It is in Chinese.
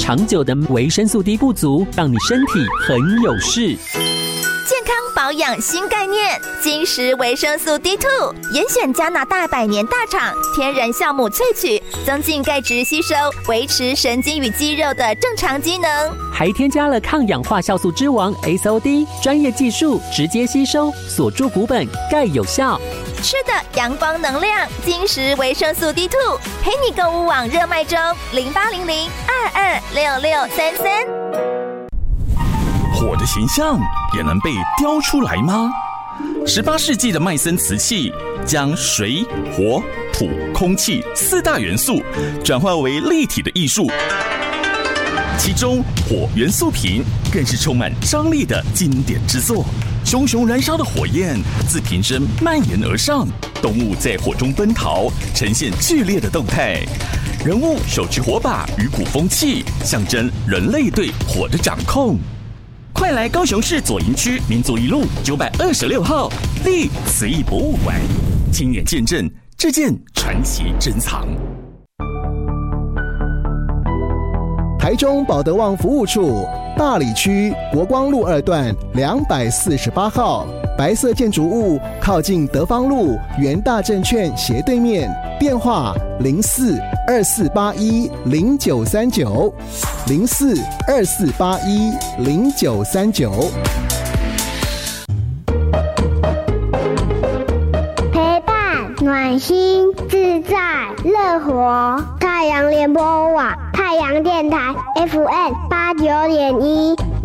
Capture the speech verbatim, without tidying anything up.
长久的维生素 D 不足，让你身体很有事。 健康保养新概念，金石维生素 D 二 严选加拿大百年大厂天然酵母萃取，增进钙质吸收，维持神经与肌肉的正常机能， 还添加了抗氧化酵素之王 S O D， 专业技术直接吸收，锁住骨本，钙有效。 吃的阳光能量，金石维生素 D 二， 陪你购物网热卖中零八零零二二六六三三。 火的形象也能被雕出来吗？十八世纪的麦森瓷器将水、火、土、空气四大元素转化为立体的艺术，其中火元素瓶更是充满张力的经典之作。熊熊燃烧的火焰自瓶身蔓延而上，动物在火中奔逃，呈现剧烈的动态。人物手持火把与鼓风器，象征人类对火的掌控。快来高雄市左营区民族一路九百二十六号立慈义博物馆，亲眼见证这件传奇珍藏。 台中保德旺服务处大里区国光路二段两百四十八号，白色建筑物靠近德芳路元大证券斜对面，电话零四二四八一零九三九零四二四八一零九三九。 陪伴暖心自在乐活，太阳联播网太阳电台 F M 八九点一。